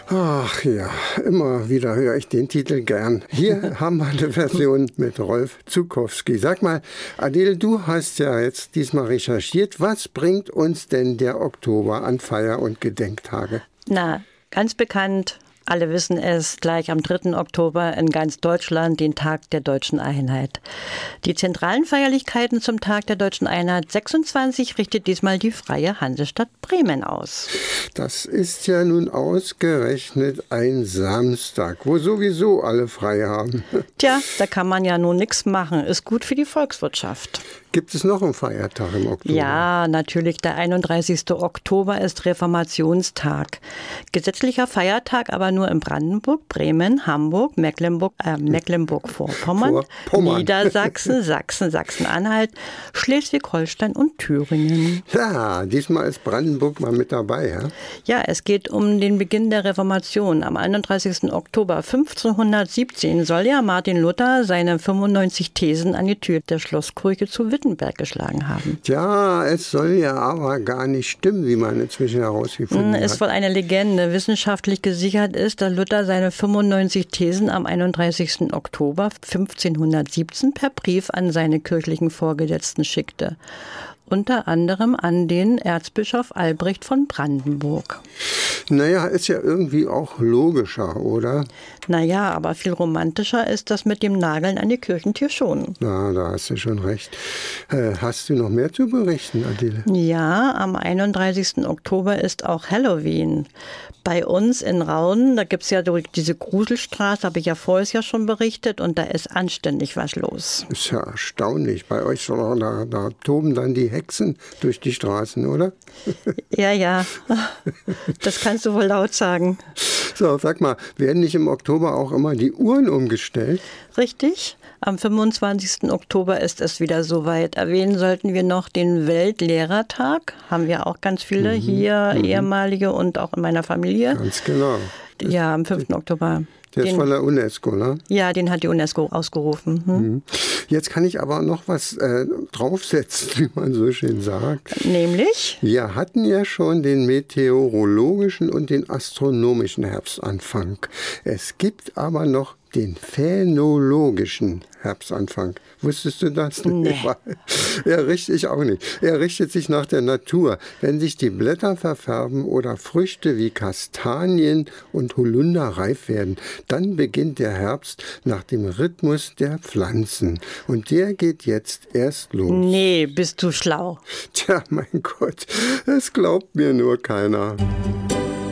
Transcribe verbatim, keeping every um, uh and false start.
Ach ja, immer wieder höre ich den Titel gern. Hier haben wir eine Version mit Rolf Zuckowski. Sag mal, Adele, du hast ja jetzt diesmal recherchiert. Was bringt uns denn der Oktober an Feier- und Gedenktage? Na, ganz bekannt. Alle wissen es, gleich am dritten Oktober in ganz Deutschland den Tag der Deutschen Einheit. Die zentralen Feierlichkeiten zum Tag der Deutschen Einheit sechsundzwanzig richtet diesmal die Freie Hansestadt Bremen aus. Das ist ja nun ausgerechnet ein Samstag, wo sowieso alle frei haben. Tja, da kann man ja nun nichts machen. Ist gut für die Volkswirtschaft. Gibt es noch einen Feiertag im Oktober? Ja, natürlich. Der einunddreißigste Oktober ist Reformationstag. Gesetzlicher Feiertag aber nur in Brandenburg, Bremen, Hamburg, Mecklenburg, äh, Mecklenburg-Vorpommern, Vorpommern. Niedersachsen, Sachsen, Sachsen-Anhalt, Schleswig-Holstein und Thüringen. Ja, diesmal ist Brandenburg mal mit dabei, ja? Ja, es geht um den Beginn der Reformation. Am einunddreißigsten Oktober fünfzehnhundertsiebzehn soll ja Martin Luther seine fünfundneunzig Thesen an die Tür der Schlosskirche zu Wittenberg geschlagen haben. Ja, es soll ja aber gar nicht stimmen, wie man inzwischen herausgefunden hat. Es ist wohl eine Legende. Wissenschaftlich gesichert ist, dass Luther seine fünfundneunzig Thesen am einunddreißigsten Oktober fünfzehnhundertsiebzehn per Brief an seine kirchlichen Vorgesetzten schickte. Unter anderem an den Erzbischof Albrecht von Brandenburg. Naja, ist ja irgendwie auch logischer, oder? Naja, aber viel romantischer ist das mit dem Nageln an die Kirchentür schon. Na, da hast du schon recht. Äh, hast du noch mehr zu berichten, Adele? Ja, am einunddreißigsten Oktober ist auch Halloween. Bei uns in Rauden, da gibt es ja diese Gruselstraße, habe ich ja vorher ja schon berichtet, und da ist anständig was los. Ist ja erstaunlich. Bei euch da, da, da toben dann die Hexen durch die Straßen, oder? Ja, ja, das kannst du wohl laut sagen. So, sag mal, werden nicht im Oktober auch immer die Uhren umgestellt? Richtig. Am fünfundzwanzigsten Oktober ist es wieder soweit. Erwähnen sollten wir noch den Weltlehrertag. Haben wir auch ganz viele Mhm. hier, Mhm. ehemalige und auch in meiner Familie. Ganz genau. Ja, am fünften Oktober. Der Den, ist von der UNESCO, ne? Ja, den hat die UNESCO ausgerufen. Hm? Mhm. Jetzt kann ich aber noch was äh, draufsetzen, wie man so schön sagt. Nämlich? Wir hatten ja schon den meteorologischen und den astronomischen Herbstanfang. Es gibt aber noch den phänologischen Herbstanfang. Wusstest du das? Nee. Ja, richtig auch nicht. Er richtet sich nach der Natur. Wenn sich die Blätter verfärben oder Früchte wie Kastanien und Holunder reif werden, dann beginnt der Herbst nach dem Rhythmus der Pflanzen. Und der geht jetzt erst los. Nee, bist du schlau. Tja, mein Gott, es glaubt mir nur keiner.